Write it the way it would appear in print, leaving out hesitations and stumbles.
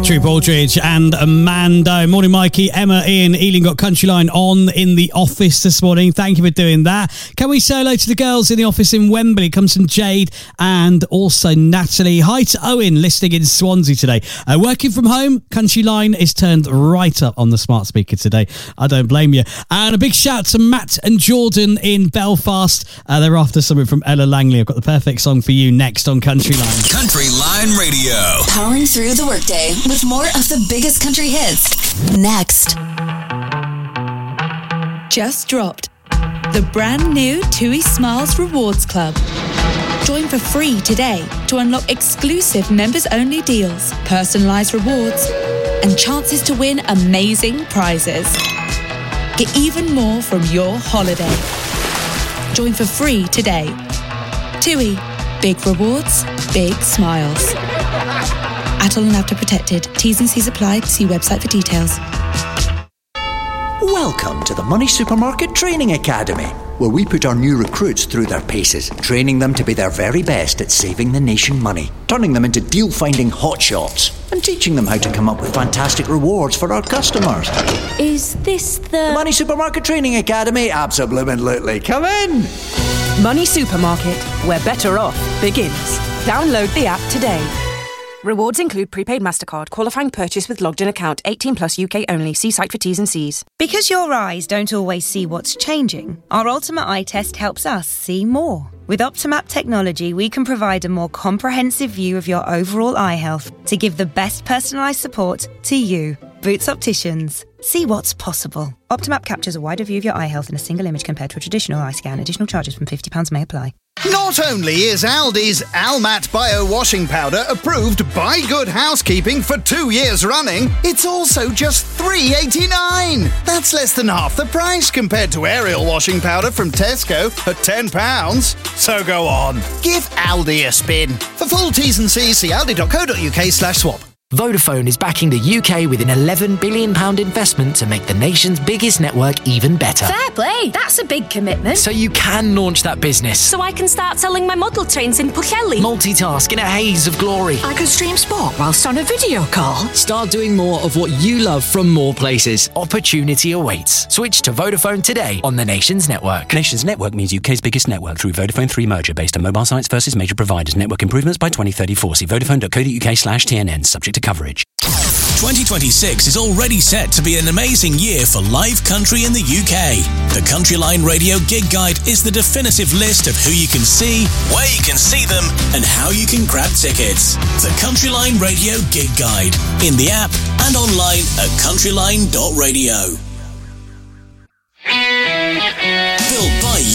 Troop Aldridge and Amando. Morning, Mikey, Emma, Ian, Ealing got Countryline on in the office this morning. Thank you for doing that. Can we say hello to the girls in the office in Wembley? It comes from Jade and also Natalie. Hi to Owen, listening in Swansea today. Working from home, Countryline is turned right up on the smart speaker today. I don't blame you. And a big shout to Matt and Jordan in Belfast. They're after something from Ella Langley. I've got the perfect song for you next on Countryline. Countryline Radio. Powering through the workday with more of the biggest country hits. Next. Just dropped the brand new TUI Smiles Rewards Club. Join for free today to unlock exclusive members-only deals, personalised rewards, and chances to win amazing prizes. Get even more from your holiday. Join for free today. TUI. Big rewards, big smiles. Atoll and After Protected. T's and C's apply. See website for details. Welcome to the Money Supermarket Training Academy, where we put our new recruits through their paces, training them to be their very best at saving the nation money, turning them into deal-finding hotshots, and teaching them how to come up with fantastic rewards for our customers. Is this the Money Supermarket Training Academy? Absolutely. Come in! Money Supermarket, where better off begins. Download the app today. Rewards include prepaid MasterCard, qualifying purchase with logged-in account, 18 plus UK only. See site for T's and C's. Because your eyes don't always see what's changing, our Ultimate Eye Test helps us see more. With Optimap technology, we can provide a more comprehensive view of your overall eye health to give the best personalised support to you. Boots Opticians. See what's possible. Optimap captures a wider view of your eye health in a single image compared to a traditional eye scan. Additional charges from £50 may apply. Not only is Aldi's Almat Bio Washing Powder approved by Good Housekeeping for 2 years running, it's also just $3.89. That's less than half the price compared to Ariel Washing Powder from Tesco at £10. So go on, give Aldi a spin. For full T's and C's, see aldi.co.uk/swap. Vodafone is backing the UK with an £11 billion investment to make the nation's biggest network even better. Fair play, that's a big commitment. So you can launch that business. So I can start selling my model trains in Pwllheli. Multitask in a haze of glory. I can stream sport whilst on a video call. Start doing more of what you love from more places. Opportunity awaits. Switch to Vodafone today on the nation's network. Nation's network means UK's biggest network through Vodafone 3 merger based on mobile sites versus major providers. Network improvements by 2034. See vodafone.co.uk/TNN. Subject to coverage. 2026 is already set to be an amazing year for live country in the UK. The Countryline Radio Gig Guide is the definitive list of who you can see, where you can see them, and how you can grab tickets. The Countryline Radio Gig Guide, in the app and online at countryline.radio.